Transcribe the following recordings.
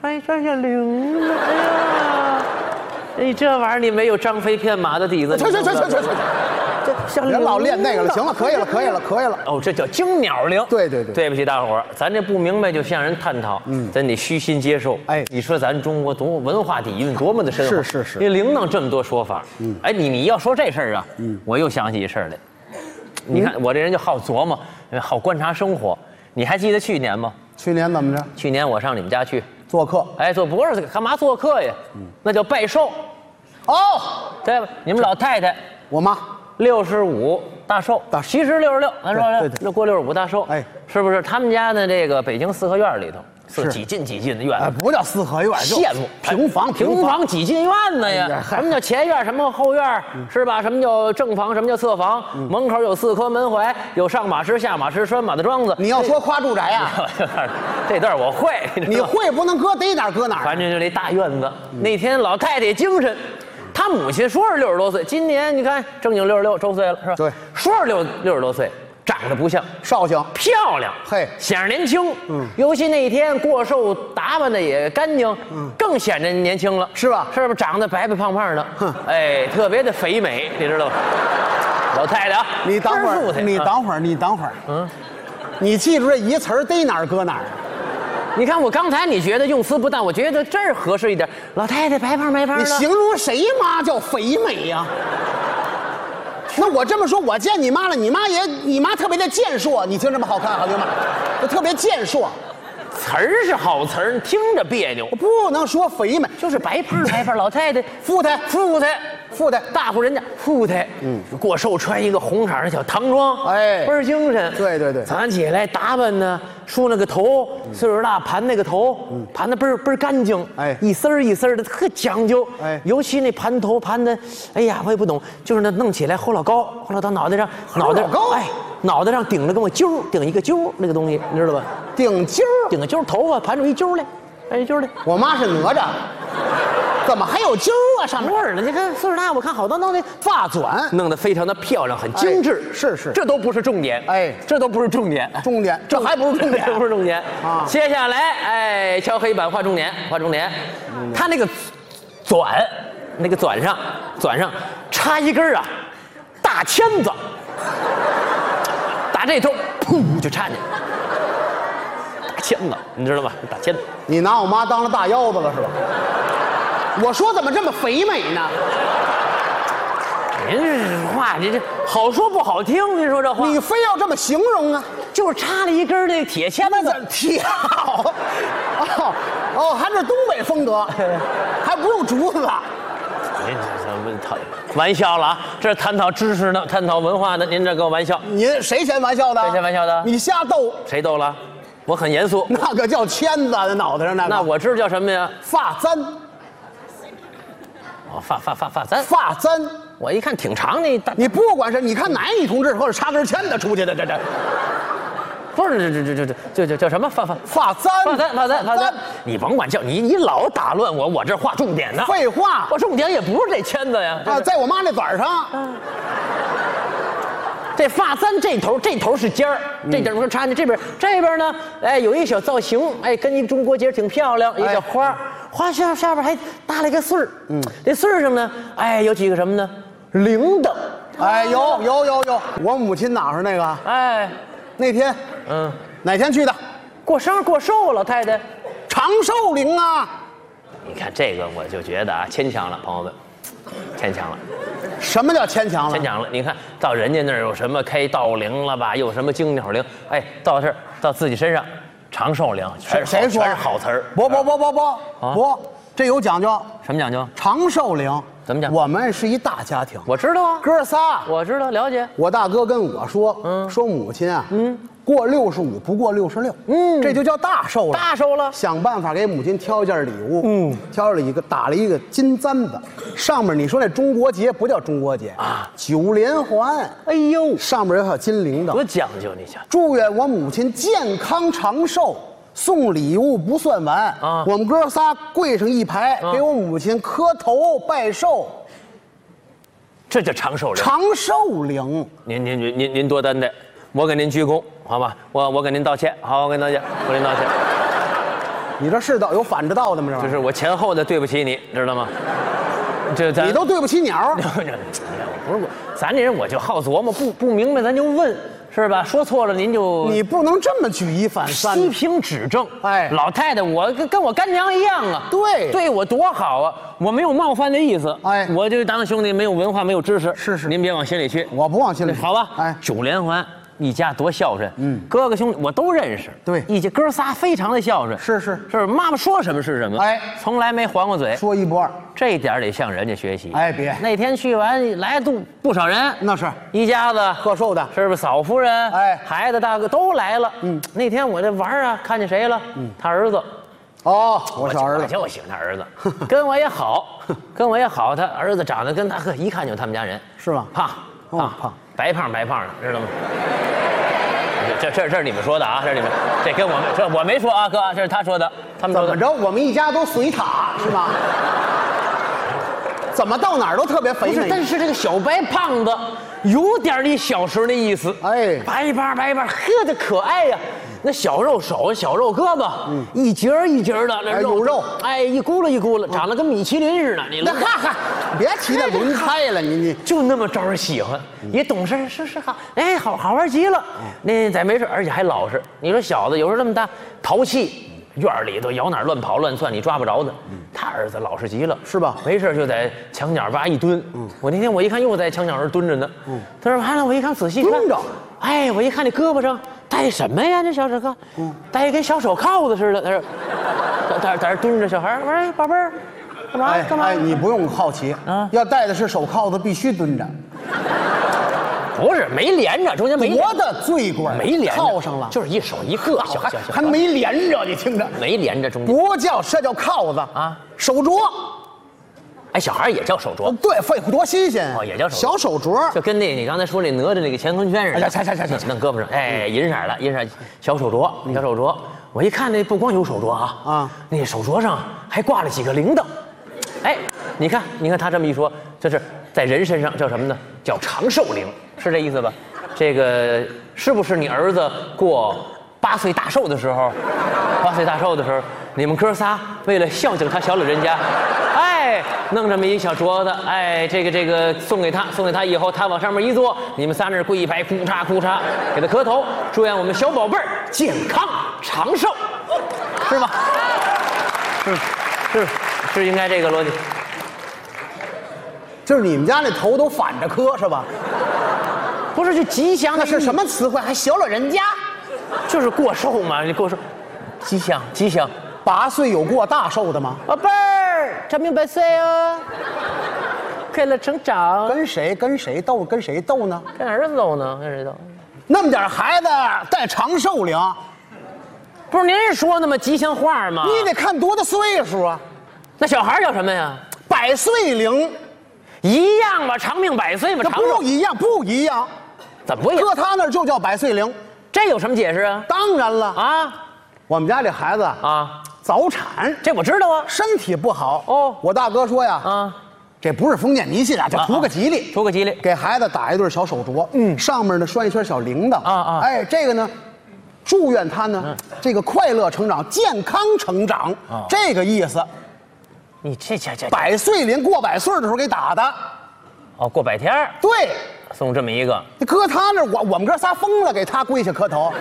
还转下铃了，哎呀，哎，这玩意儿你没有张飞骗马的底子。 去， 这像别老练那个了，行了，可以了。 哦，这叫惊鸟铃。 对， 对不起大伙儿，咱这不明白就向人探讨，咱得虚心接受。哎，你说咱中国多文化底蕴多么的深厚， 是， 你铃铛这么多说法，哎，你要说这事儿啊，我又想起一事儿来。你看我这人就好琢磨，好观察生活。你还记得去年吗？ 去年怎么着？ 去年我上你们家去做客。 哎，不是干嘛做客呀？那叫拜寿。 哦， 对吧？你们老太太， 我妈 65大寿，其实66，咱说对过65大寿， 哎， 是不是？他们家的这个北京四合院里头，是几进的院子， 不叫四合院， 羡慕平房几进院子呀？什么叫前院？什么后院？是吧？什么叫正房？什么叫侧房？门口有4颗门槐，有上马池、下马池、拴马的桩子。 你要说夸住宅呀？ 这段我会， 你会不能搁逮哪儿搁哪儿。 反正就这大院子。那天老太太精神。他母亲说是60多岁，今年你看正经66周岁了，是吧？ 对， 说是60多岁，长得不像绍兴， 漂亮， 嘿， 显着年轻。尤其那一天过寿，打扮的也干净，更显着年轻了， 是吧？ 是不是长得白白胖胖的？哎，特别的肥美，你知道吗？老太太， 你等会儿，你记住这一词儿逮哪儿搁哪儿。 你看我刚才你觉得用词不当，我觉得这儿合适一点。老太太白胖的， 你形容谁妈叫肥美呀？那我这么说，我见你妈了，你妈特别的健硕，你听这么好看好听吗？就特别健硕， 词儿是好词儿，听着别扭。 我不能说肥美， 就是白胖。老太太富态， 大户人家富态。过寿穿一个红色的小唐装， 哎， 倍儿精神。 对， 早上起来打扮呢，梳那个头，岁数大盘那个头，盘的倍儿干净， 哎， 一丝儿一丝儿的，特讲究。 哎， 尤其那盘头盘的，哎呀，我也不懂，就是那弄起来后老高，后老到脑袋上，脑袋上顶了个揪，顶一个揪那个东西，你知道吧？ 顶个揪，头发盘出一揪来，哎，揪来。 我妈是哪吒。怎么还有揪啊？上面呢？你看岁数大，我看好多弄那发卷， 弄得非常的漂亮，很精致。 是， 这都不是重点。 哎， 这都不是重点， 这还不是重点， 这不是重点啊！ 接下来，哎，敲黑板画重点。他那个转上插一根大签子，打这头，砰就插进去。大签子，你知道吗？大签子， 你拿我妈当了大腰子了是吧？我说怎么这么肥美呢？ 您这话，这好说不好听。您说这话， 你非要这么形容啊？ 就是插了一根那铁签子， 还是东北风格，还不用竹子。 您这玩笑了啊！这是探讨知识呢，探讨文化的，您这跟我玩笑？ 您谁嫌玩笑的？ 谁嫌玩笑的？ 你瞎逗。 谁逗了？我很严肃。 那个叫签子，在脑袋上那我知道叫什么呀？ 发簪。发簪， 我一看挺长的。 你不管是你看哪女同志或者插根签子出去的，这不是这叫什么发簪？你甭管叫你老打乱我这画重点呢。 废话， 我重点也不是这签子呀。 在我妈那嘴上。 这发簪这头是尖儿，这顶上插进这边呢，哎，有一个小造型，哎，跟一个中国结挺漂亮，一个小花下边还搭了一个穗儿，这穗儿上呢，哎，有几个什么呢？铃铛， 哎，有，我母亲哪是那个？ 哎， 那天，哪天去的？ 过寿，老太太， 长寿铃啊！ 你看这个，我就觉得牵强了，朋友们，牵强了。 什么叫牵强了？ 牵强了！你看到人家那儿有什么开道铃了吧，有什么惊鸟铃，哎，到这儿到自己身上，长寿铃， 谁说全是好词儿？ 不，这有讲究。 什么讲究？ 长寿铃怎么讲？ 我们是一大家庭， 我知道啊， 哥仨， 我知道了解。 我大哥跟我说，说母亲啊，过65不过66，这就叫大寿了。 大寿了， 想办法给母亲挑一件礼物，挑了一个打了一个金簪子，上面你说那中国结不叫中国结啊，9连环， 哎呦， 上面有小金铃铛， 多讲究！你想， 祝愿我母亲健康长寿。送礼物不算完啊！我们哥仨跪上一排，给我母亲磕头拜寿。 这叫长寿铃。 长寿铃， 您多担待，我给您鞠躬，好吧？我给您道歉，好，我给您道歉， 你这是道有反着道的吗？ 就是我前后的对不起你，知道吗？这咱你都对不起鸟。 不是我，咱这人我就好琢磨，不明白咱就问，是吧？说错了您就你不能这么举一反三。 批评指正。 哎老太太，我跟我干娘一样啊， 对对我多好啊，我没有冒犯的意思。 哎我就当兄弟，没有文化，没有知识。 是您别往心里去。 我不往心里去。 好吧？ 哎， 九连环。一家多孝顺，哥哥兄弟我都认识， 对一家哥仨非常的孝顺，是妈妈说什么是什么， 哎， 从来没还过嘴， 说一不二， 这一点得向人家学习。 哎，别那天去完来不少人， 那是一家子贺寿的， 是不是嫂夫人？ 哎， 孩子大哥都来了。那天我这玩啊，看见谁了？他儿子。 哦，我小儿子就喜欢他儿子，跟我也好，跟我也好。他儿子长得跟他一看就是他们家人， 是吗？ 胖， 胖， 白胖的，知道吗？这是你们说的啊，这是你们，这跟我没说啊，哥，这是他说的，他们说的。 怎么着？我们一家都随他是吗？怎么到哪儿都特别肥美？ 但是这个小白胖子有点你小时候的意思， 哎， 白胖，呵，这可爱呀。那小肉手、小肉胳膊，一节一节的，那有肉， 哎，一咕噜，长得跟米其林似的。你那别提那轮胎了，你就那么招人喜欢，也懂事，是好，哎，好玩极了。那再没事，而且还老实。你说小子有时候那么大，淘气，院里头摇哪乱跑乱窜，你抓不着他。他儿子老实极了， 是吧？ 没事就在墙角吧一蹲。我那天我一看又在墙角那蹲着呢。他说完了，我一看仔细看， 蹲着。 哎，我一看这胳膊上戴什么呀？这小手铐，戴跟小手铐子似的。他说，在这蹲着，小孩我说哎，宝贝儿，干嘛？干嘛？ 哎，你不用好奇啊，要戴的是手铐子，必须蹲着。 不是没连着，中间没多大罪过， 没连着， 铐上了， 就是一手一个， 还没连着，你听着， 没连着中间。 不叫，这叫铐子啊，手镯。 哎，小孩也叫手镯， 对，肺多新鲜哦，也叫手小手镯， 就跟你刚才说那哪吒那个乾坤圈似的。 哎， 弄胳膊上，哎，银色小手镯，小手镯。我一看那不光有手镯啊，那手镯上还挂了几个铃铛。哎，你看他这么一说，就是在人身上叫什么呢？叫长寿铃，是这意思吧？这个是不是你儿子过8岁大寿的时候？8岁大寿的时候，你们哥仨为了孝敬他小老人家，哎，弄这么一小镯子，哎，这个送给他以后，他往上面一坐，你们仨那儿跪一排，哭嚓给他磕头，祝愿我们小宝贝儿健康长寿，是吧？是应该这个逻辑。 就是你们家那头都反着磕是吧？ 不是，就吉祥的那是什么词汇？还小老人家， 就是过寿嘛，你过寿，吉祥。 8岁有过大寿的吗？ 宝贝儿，长命百岁哦，快乐成长。 跟谁斗？跟谁斗呢？ 跟儿子斗呢？跟谁斗？ 那么点孩子带长寿铃， 不是您说那么吉祥话吗？ 你得看多大岁数啊？ 那小孩叫什么呀 ？100岁铃， 一样吧？长命百岁吧？长寿不一样， 怎么不一样？ 搁他那儿就叫100岁铃， 这有什么解释啊？ 当然了啊， 我们家这孩子啊，早产， 这我知道啊， 身体不好哦。 我大哥说呀， 啊， 这不是封建迷信啊，就图个吉利， 图个吉利， 给孩子打一对小手镯，上面呢拴一圈小铃铛，哎，这个呢，祝愿他呢这个快乐成长，健康成长，这个意思。 你这 100岁铃过100岁的时候给打的， 哦，过100天， 对， 送这么一个， 搁他那儿，我们哥仨疯了，给他跪下磕头。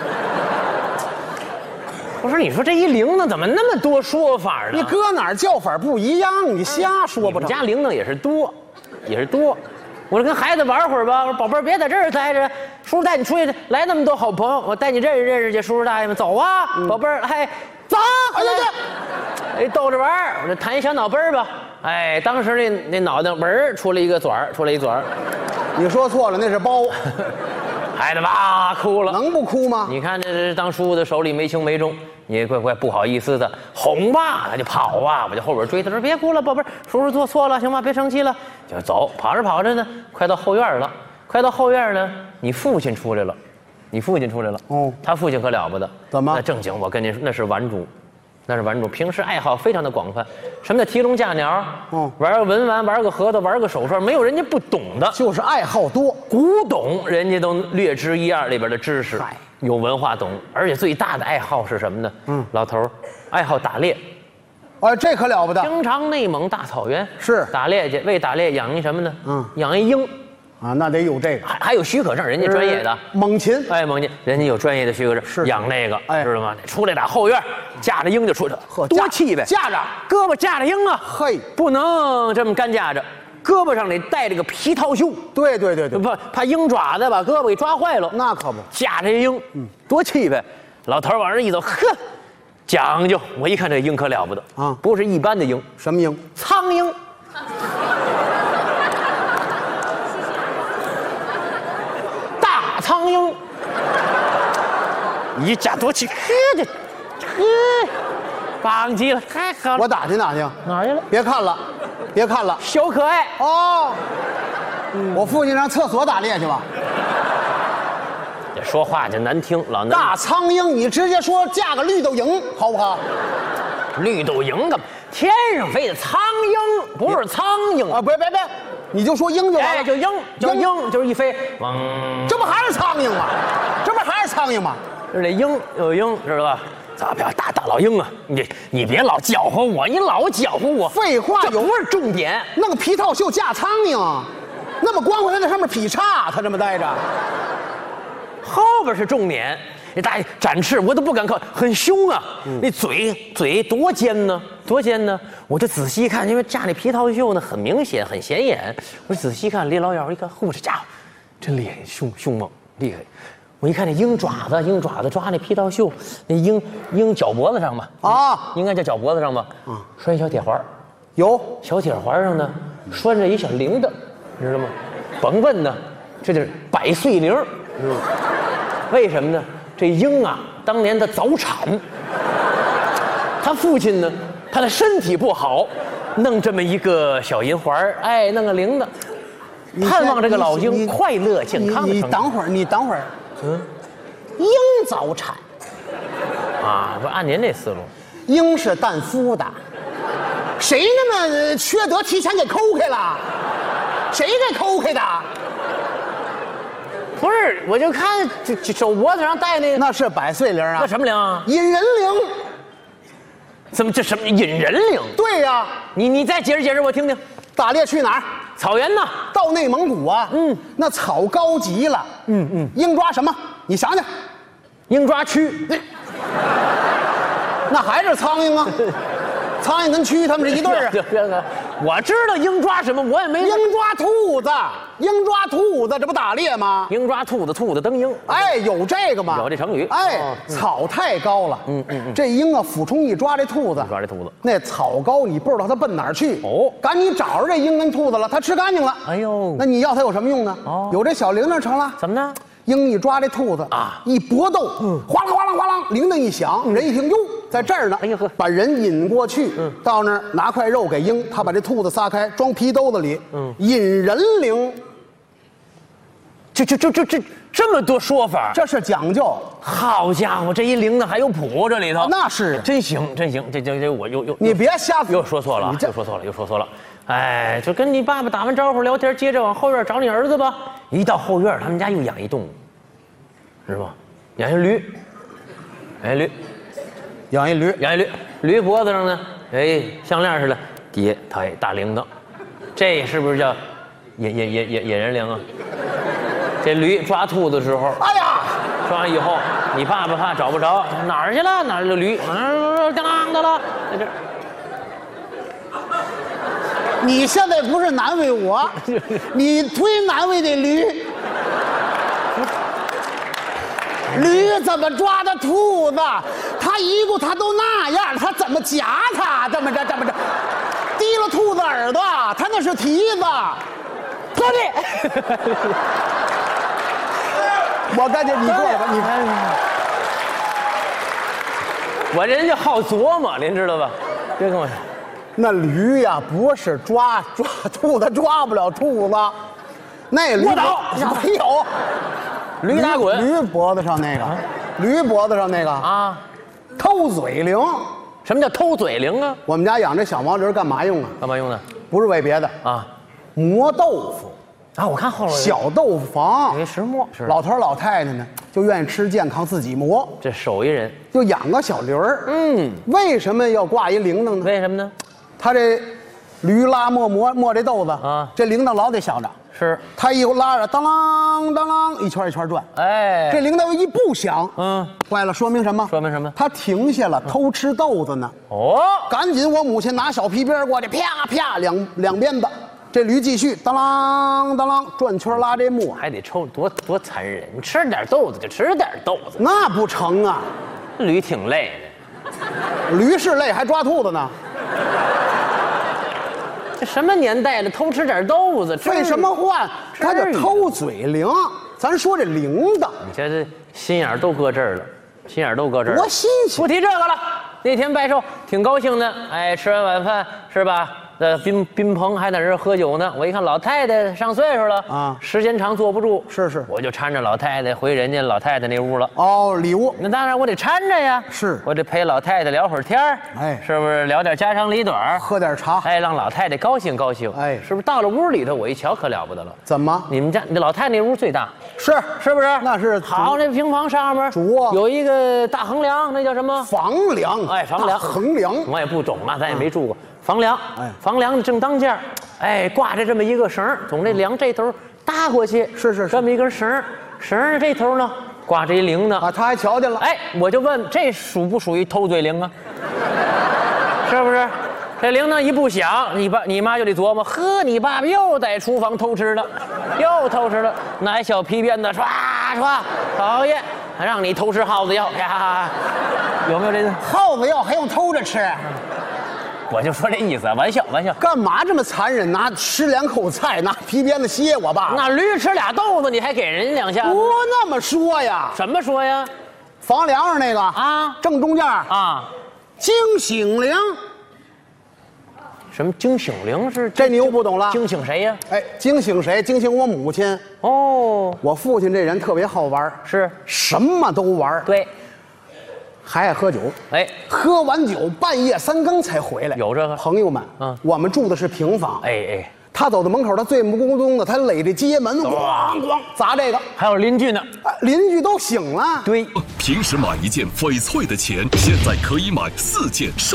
不是，你说这一铃铛怎么那么多说法呢？ 你搁哪儿叫法不一样，你瞎说不成。 我们家铃铛也是多。我就跟孩子玩会儿吧，我说宝贝儿别在这儿待着，叔叔带你出去，来那么多好朋友，我带你认识去，叔叔大爷们走啊，宝贝儿，哎，走，哎，逗着玩儿，我就弹一小脑杯儿吧，哎，当时那脑袋出来一嘴儿， 你说错了，那是包。 孩子哇哭了， 能不哭吗？ 你看这当叔的手里没轻没重，你怪不好意思的，哄吧，他就跑啊，我就后边追，他说别哭了，宝贝儿，叔叔做错了，行吗？别生气了，就走，跑着呢，快到后院了，你父亲出来了，哦，他父亲可了不得， 怎么？ 那正经，我跟您说，那是玩主。平时爱好非常的广泛，什么叫提笼架鸟？玩个文玩，玩个核桃，玩个手串，没有人家不懂的， 就是爱好多， 古董人家都略知一二里边的知识。 有文化懂，而且最大的爱好是什么呢？老头儿爱好打猎， 这可了不得。 经常内蒙大草原是打猎去，为打猎养一什么呢？养一鹰啊，那得有这个， 还有许可证，人家专业的猛禽。 猛禽，人家有专业的许可证， 是养那个，知道吗？出来打后院，架着鹰就出去，多气派！ 架着， 胳膊架着鹰啊， 嘿， 不能这么干架着。胳膊上得带这个皮套袖， 对， 怕鹰爪子把胳膊给抓坏了。 那可不， 架着鹰，多气派！老头往这一走，呵，讲究。我一看这鹰可了不得啊，不是一般的鹰， 什么鹰？ 苍鹰。大苍鹰，一架多气，棒极了，太好了！ 我打听打听， 哪儿去了？ 别看了， 小可爱哦。我父亲上厕所打猎去吧。 这说话就难听，老难。 大苍鹰，你直接说架个绿豆蝇好不好？ 绿豆蝇干嘛？天上飞的苍鹰，不是苍蝇啊！别，你就说鹰就完了。 就鹰，就是一飞， 这不还是苍蝇吗？ 这鹰有鹰，知道吧？咋不要大老鹰啊？你别老搅和我，你老搅和我。 废话， 这不是重点。 弄个皮套袖架苍蝇，那么光回来在上面劈叉，他这么待着。 后边是重点，那大展翅我都不敢靠，很凶啊！那嘴多尖呢，我就仔细看，因为架那皮套袖呢，很明显，很显眼。我仔细看，离老远一看，嚯，这家伙真厉害，凶猛，厉害。我一看那鹰爪子抓那皮套袖，那鹰脚脖子上吧，应该叫脚脖子上吧，拴小铁环，有小铁环上呢拴着一小铃铛，你知道吗？甭问呢，这就是百岁铃，为什么呢？这鹰啊，当年他早产，他父亲呢，他的身体不好，弄这么一个小银环，弄个铃铛，盼望这个老鹰快乐健康的成长。 你等会儿。鹰早产啊，不按您这思路， 鹰是蛋孵的，谁那么缺德提前给抠开了？谁给抠开的？ 不是，我就看这手脖子上戴那是百岁铃啊。 那什么铃啊？ 引人铃。 怎么这什么引人铃？ 对呀， 你再解释我听听。 打猎去哪儿？ 草原呐， 到内蒙古啊。那草高极了。鹰抓什么？你想想， 鹰抓蛆， 那还是苍蝇啊。苍蝇跟蛆他们是一对儿啊。 我知道鹰抓什么，我也没。 鹰抓兔子，这不打猎吗？ 鹰抓兔子，兔子蹬鹰。 有这个吗？ 有这成语。 草太高了。这鹰啊，俯冲一抓这兔子，那草高，你不知道它奔哪儿去。赶紧找着这鹰跟兔子了，它吃干净了。那你要它有什么用呢？有这小铃铛成了。 怎么呢？ 鹰一抓这兔子啊，一搏斗，哗啷哗啷哗啷，铃铛一响，人一听哟，在这儿呢，把人引过去，到那儿拿块肉给鹰，他把这兔子撒开，装皮兜子里，引人铃。 这么多说法， 这是讲究。 好家伙，这一铃铛还有谱这里头， 那是真行。这我又你别瞎又说错了，又说错了。就跟你爸爸打完招呼聊天，接着往后院找你儿子吧。一到后院，他们家又养一动物，是吧？养一驴， 养一驴， 驴脖子上呢，项链似的，底下套一大铃铛，这是不是叫引人铃啊？这驴抓兔子的时候，抓完以后，你爸爸怕找不着，哪儿去了？哪儿的驴？当的了，在这儿。 你现在不是难为我，你忒难为那驴。驴怎么抓的兔子？他一步他都那样，他怎么夹它？这么着，提了兔子耳朵，他那是蹄子。 拖地。 我赶紧你过来吧，你看。 我这人就好琢磨，您知道吧？别跟我说。 那驴呀，不是抓兔子，抓不了兔子。那驴卧倒没有， 驴打滚。 驴脖子上那个，啊，偷嘴铃。 什么叫偷嘴铃啊？ 我们家养这小毛驴干嘛用啊？ 干嘛用的？ 不是为别的啊， 磨豆腐。 啊，我看后边小豆腐房， 有一石磨，是老头老太太呢就愿意吃健康，自己磨， 这手艺人， 就养个小驴儿。为什么要挂一铃铛呢？ 为什么呢？ 他这驴拉磨这豆子啊， 这铃铛老得响着。 是， 他一拉着，当啷当啷，一圈一圈转。 哎， 这铃铛一不响，坏了，说明什么？ 说明什么？ 他停下了，偷吃豆子呢。 哦， 赶紧，我母亲拿小皮鞭过去，啪啪两鞭子，这驴继续当啷当啷转圈拉这磨， 还得抽，多残忍！你吃点豆子就吃点豆子， 那不成啊！ 驴挺累的。 驴是累，还抓兔子呢。 这什么年代了，偷吃点豆子？ 废什么话？他叫偷嘴铃。咱说这铃铛， 你这心眼都搁这儿了，心眼都搁这儿。 多新鲜！ 不提这个了。那天拜寿挺高兴的，哎，吃完晚饭是吧？宾朋还在这喝酒呢。我一看老太太上岁数了啊，时间长坐不住， 是， 我就搀着老太太回人家老太太那屋了。 哦，礼物， 那当然我得搀着呀， 是我得陪老太太聊会儿天儿， 哎， 是不是聊点家长里短， 喝点茶， 哎，让老太太高兴高兴， 哎， 是不是？到了屋里头，我一瞧可了不得了， 怎么？ 你们家那老太太那屋最大， 是不是？ 那是好，那平房上面主卧有一个大横梁，那叫什么？ 房梁， 哎，房梁， 横梁， 我也不懂啊，咱也没住过。房梁，哎，房梁正当间，哎，挂着这么一个绳，从这梁这头搭过去， 是， 这么一根绳，绳这头呢挂着一铃铛啊，他还瞧见了， 哎，我就问这属不属于偷嘴铃啊？是不是？这铃铛一不响，你妈就得琢磨，呵，你爸爸又在厨房偷吃了，又偷吃了，拿一小皮鞭子唰唰，讨厌，还让你偷吃耗子药呀？有没有这个耗子药还用偷着吃？ 我就说这意思，玩笑。 干嘛这么残忍？拿吃2口菜，拿皮鞭子歇我爸？ 那驴吃俩豆子，你还给人2下子？ 不那么说呀？ 怎么说呀？ 房梁上那个啊， 正中间啊， 惊醒铃。 什么惊醒铃是？ 这你又不懂了？ 惊醒谁呀？ 哎，惊醒谁？惊醒我母亲。 哦， 我父亲这人特别好玩， 是什么都玩。 对。 还爱喝酒， 哎， 喝完酒半夜3更才回来。 有这个朋友们，我们住的是平房， 哎， 他走到门口，他醉目咕咚的，他垒这街门，咣咣砸这个， 还有邻居呢， 邻居都醒了。 对， 平时买一件翡翠的钱，现在可以买4件。